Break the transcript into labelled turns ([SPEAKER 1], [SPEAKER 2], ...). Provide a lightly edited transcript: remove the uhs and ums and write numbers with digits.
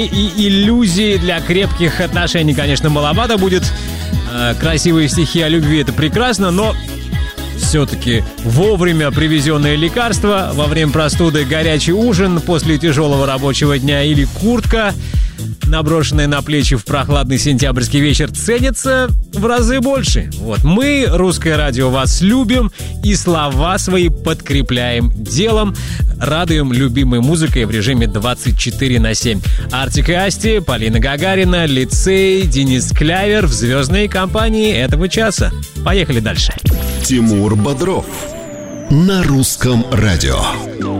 [SPEAKER 1] И иллюзии для крепких отношений, конечно, маловато будет. Красивые стихи о любви — это прекрасно, но все-таки вовремя привезенное лекарство, во время простуды горячий ужин после тяжелого рабочего дня или куртка, наброшенная на плечи в прохладный сентябрьский вечер, ценятся в разы больше. Вот мы, Русское радио, вас любим и слова свои подкрепляем делом, радуем любимой музыкой в режиме 24/7. Артик и Асти, Полина Гагарина, Лицей, Денис Клявер в звездной компании этого часа. Поехали дальше.
[SPEAKER 2] Тимур Бодров на Русском радио.